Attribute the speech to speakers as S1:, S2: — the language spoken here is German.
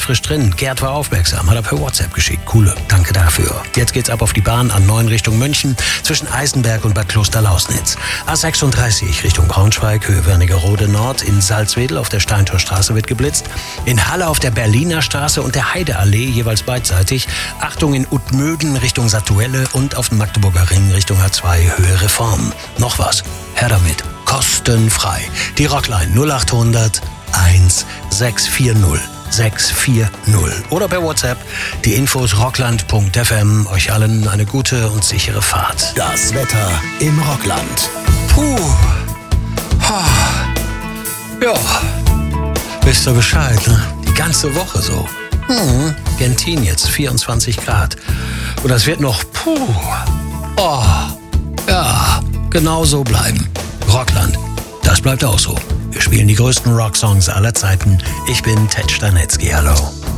S1: frisch drin. Gerd war aufmerksam, hat er per WhatsApp geschickt. Coole, danke dafür. Jetzt geht's ab auf die Bahn A9 Richtung München zwischen Eisenberg und Bad Klosterlausnitz. A36 Richtung Braunschweig, Höhe Wernigerode Nord. In Salzwedel auf der Steintorstraße wird geblitzt. In Halle auf der Berliner Straße und der Heideallee jeweils beidseitig. Achtung in Utmöden Richtung Satuelle und auf dem Magdeburger Ring Richtung A2 Höhe Reform. Noch was, her damit. Kostenfrei. Die Rockline 0800 1640 640 oder per WhatsApp die Infos rockland.fm. Euch allen eine gute und sichere Fahrt.
S2: Das Wetter im Rockland.
S1: Puh. Ja, wisst ihr Bescheid, ne? Die ganze Woche so. Gentin jetzt 24 Grad. Und das wird noch, ja, genau so bleiben. Rockland, das bleibt auch so. Wir spielen die größten Rocksongs aller Zeiten. Ich bin Ted Stanetzky, hallo.